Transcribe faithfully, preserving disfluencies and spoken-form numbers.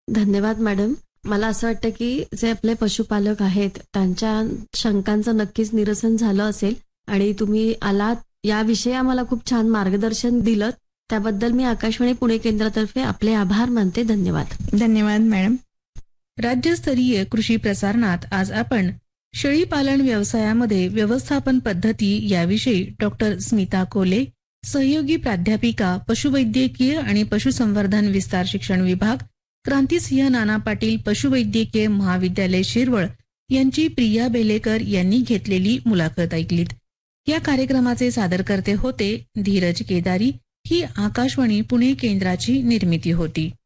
धन्यवाद मॅडम. मला असं वाटतं की जे आपले पशुपालक आहेत त्यांच्या शंकांचं नक्कीच निरसन झालं असेल आणि तुम्ही आलात याविषयी आम्हाला खूप छान मार्गदर्शन दिलं. त्याबद्दल मी आकाशवाणी पुणे केंद्रातर्फे आपले आभार मानते. धन्यवाद. धन्यवाद मॅडम. राज्यस्तरीय कृषी प्रसारणात आज आपण शेळी पालन व्यवसायामध्ये व्यवस्थापन पद्धती याविषयी डॉक्टर स्मिता कोले, सहयोगी प्राध्यापिका, पशुवैद्यकीय आणि पशुसंवर्धन विस्तार शिक्षण विभाग, क्रांतिसिंह नाना पाटील पशुवैद्यकीय महाविद्यालय शिरवळ यांची प्रिया बेलेकर यांनी घेतलेली मुलाखत ऐकलीत. या कार्यक्रमाचे सादरकर्ते होते धीरज केदारी. ही आकाशवाणी पुणे केंद्राची निर्मिती होती.